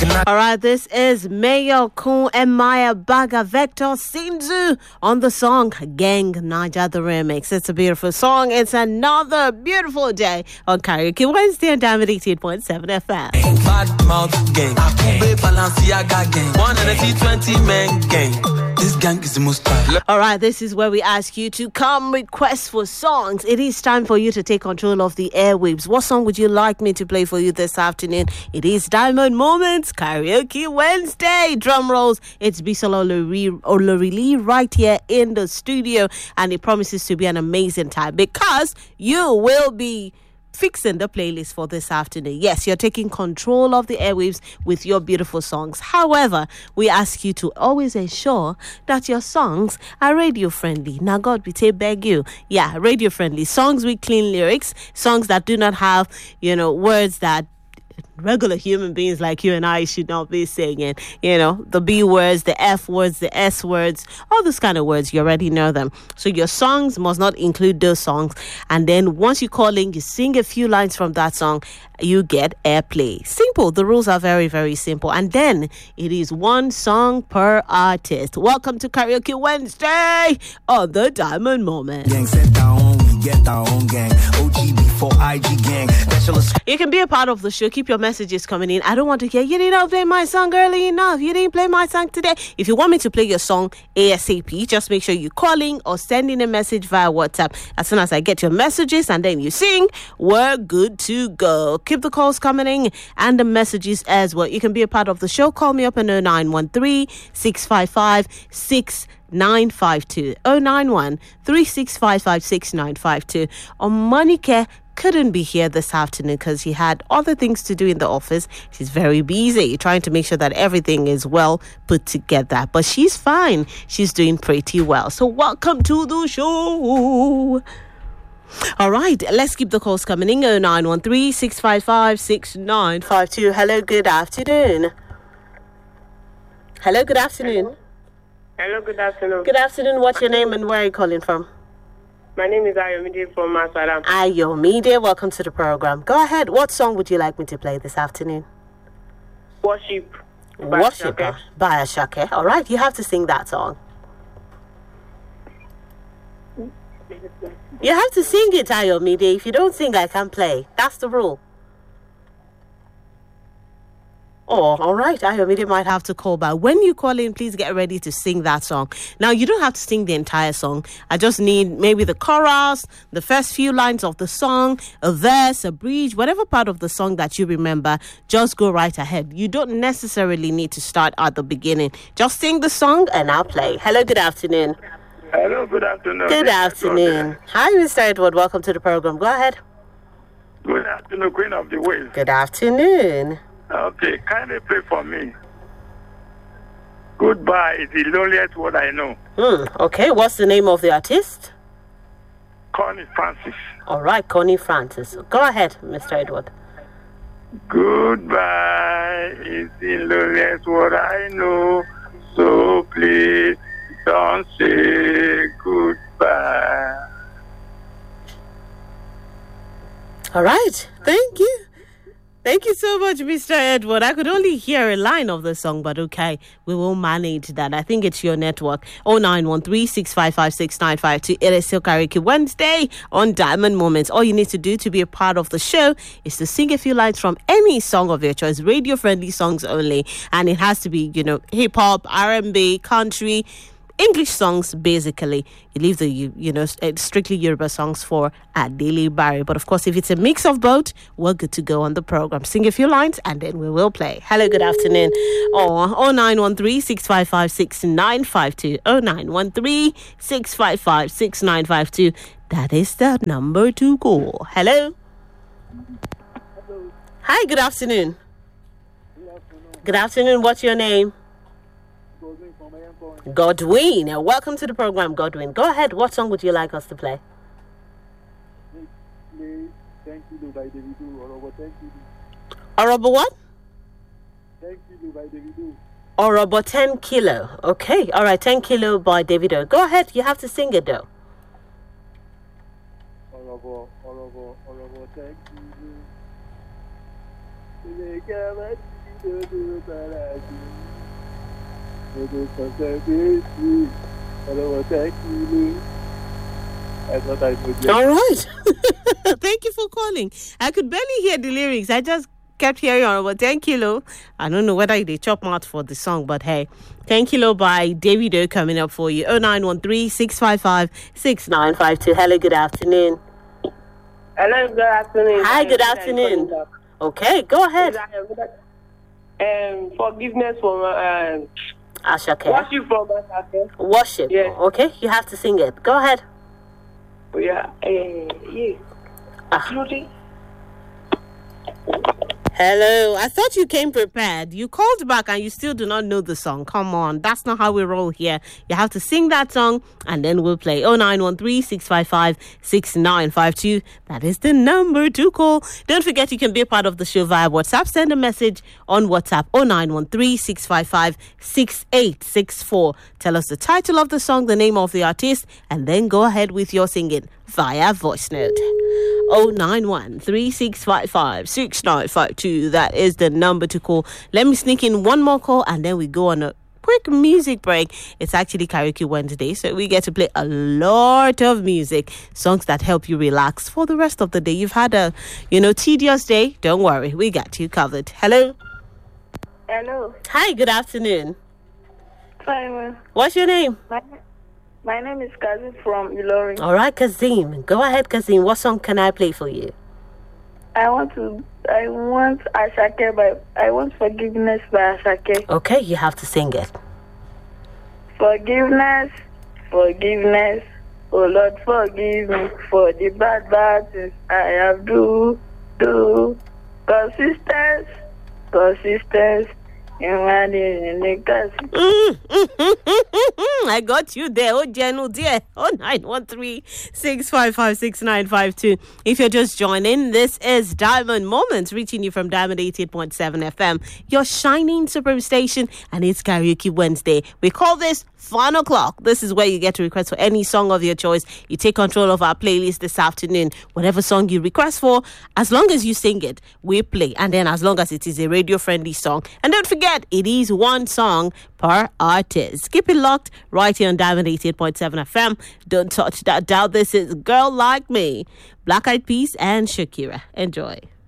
All right, this is Mayo Kun and Maya Baga Vector Sinzu on the song Gang Naja the Remix. It's a beautiful song. It's another beautiful day on Karaoke Wednesday on Diamond 88.7 FM. Bad mouth gang, Akube Balenciaga gang, 120 men gang. This gang is the most bad. All right, this is where we ask you to come request for songs. It is time for you to take control of the airwaves. What song would you like me to play for you this afternoon? It is Diamond Moments Karaoke Wednesday. Drum rolls. It's Bisola Olorili right here in the studio, and it promises to be an amazing time because you will be fixing the playlist for this afternoon. Yes, you're taking control of the airwaves with your beautiful songs. However, we ask you to always ensure that your songs are radio friendly. Now, God, we beg you. Yeah, radio friendly. Songs with clean lyrics. Songs that do not have, words that regular human beings like you and I should not be singing. The B words, the F words, the S words, all those kind of words. You already know them. So your songs must not include those songs. And then once you call in, you sing a few lines from that song, you get airplay. Simple. The rules are very, very simple. And then it is one song per artist. Welcome to Karaoke Wednesday on the Diamond Moment. Gang set down, we get our own gang. OG before IG gang. You can be a part of the show. Keep your messages coming in. I don't want to hear, you didn't play my song early enough. You didn't play my song today. If you want me to play your song ASAP, just make sure you're calling or sending a message via WhatsApp. As soon as I get your messages and then you sing, we're good to go. Keep the calls coming in and the messages as well. You can be a part of the show. Call me up on 0913 655 6952. 091 3655 6952. On Monica couldn't be here this afternoon because he had other things to do in the office. She's very busy trying to make sure that everything is well put together. But she's fine. She's doing pretty well. So welcome to the show. All right, let's keep the calls coming in. 0913 655 6952. Hello, good afternoon. Hello, good afternoon. Hello, good afternoon. Good afternoon. What's your name and where are you calling from? My name is Ayomide from Masalam. Ayomide, welcome to the program. Go ahead. What song would you like me to play this afternoon? Worship. Worship by Ashake. All right, you have to sing that song. You have to sing it, Ayomide. If you don't sing, I can't play. That's the rule. Oh, all right. Ayomide might have to call back. When you call in, please get ready to sing that song. Now, you don't have to sing the entire song. I just need maybe the chorus, the first few lines of the song, a verse, a bridge, whatever part of the song that you remember, just go right ahead. You don't necessarily need to start at the beginning. Just sing the song and I'll play. Hello, good afternoon. Hello, good afternoon. Good afternoon. Hi, Mr. Edward. Welcome to the program. Go ahead. Good afternoon, Queen of the Waves. Good afternoon. Okay, kindly play for me. Goodbye is the loneliest word I know. Okay, what's the name of the artist? Connie Francis. All right, Connie Francis. Go ahead, Mr. Edward. Goodbye is the loneliest word I know. So please don't say goodbye. All right, thank you. Thank you so much, Mr. Edward. I could only hear a line of the song, but okay, we will manage that. I think it's your network. 0913 655 6952. It is still Karaoke Wednesday on Diamond Moments. All you need to do to be a part of the show is to sing a few lines from any song of your choice, radio-friendly songs only. And it has to be, hip-hop, R&B, country, English songs, basically. You leave the, strictly Yoruba songs for Adele Barry. But of course, if it's a mix of both, we're good to go on the program. Sing a few lines and then we will play. Hello, good afternoon. 0913 655 6952. 0913 655 6952. That is the number to call. Hello. Hi, good afternoon. Good afternoon. What's your name? Godwin. Welcome to the program, Godwin. Go ahead. What song would you like us to play? Thank You by Davido. Orobo what? Thank You by Davido. Orobo 10 Kilo. Okay. All right. 10 Kilo by Davido. Go ahead. You have to sing it though. Orobo, thank you. to do what I do. It is conservative. Hello, thank you. I thought I would. All right. Thank you for calling. I could barely hear the lyrics. I just kept hearing Honorable Thank you, Lo. I don't know whether they chop out for the song, but hey, Thank you, Lo by Davido coming up for you. 0913-655-6952. Hello, good afternoon. Hello, good afternoon. Hi, good afternoon. Okay, go ahead. Forgiveness from Ashake. worship from Ashake. Worship. Yes. Okay, you have to sing it. Go ahead. Yeah. Yeah. Absolutely. Hello. I thought you came prepared. You called back and you still do not know the song. Come on. That's not how we roll here. You have to sing that song and then we'll play. 0913-655-6952. That is the number to call. Don't forget you can be a part of the show via WhatsApp. Send a message on WhatsApp. 0913-655-6864. Tell us the title of the song, the name of the artist, and then go ahead with your singing via voice note. 091-3655-6952. That is the number to call. Let me sneak in one more call and then we go on a quick music break. It's actually Karaoke Wednesday, so we get to play a lot of music, songs that help you relax for the rest of the day. You've had a, tedious day. Don't worry, we got you covered. Hello. Hello. Hi, good afternoon. Fine. What's your name? My name is Kazim from Ilorin. All right, Kazim. Go ahead, Kazim. What song can I play for you? I want Ashake I want Forgiveness by Ashake. Okay, you have to sing it. Forgiveness, forgiveness. Oh Lord, forgive me for the bad things I have do. Consistence. I got you there. Oh, Jenu, dear. 0913-655-6952. If you're just joining, this is Diamond Moments, reaching you from Diamond 88.7 FM, your shining supreme station, and it's Karaoke Wednesday. We call this Fun O'Clock. This is where you get to request for any song of your choice. You take control of our playlist this afternoon. Whatever song you request for, as long as you sing it, we play. And then as long as it is a radio-friendly song. And don't forget, it is one song per artist. Keep it locked right here on Diamond 88.7 FM. Don't touch that dial. This is Girl Like Me, Black Eyed Peas and Shakira. Enjoy.